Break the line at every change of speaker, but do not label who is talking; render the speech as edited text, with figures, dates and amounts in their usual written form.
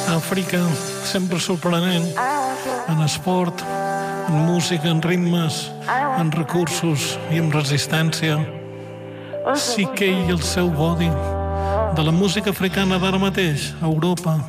Àfrica, sempre sorprenent, en esport, en música, en ritmes, en recursos i en resistència. CK i el seu body, de la música africana d'ara mateix, a Europa.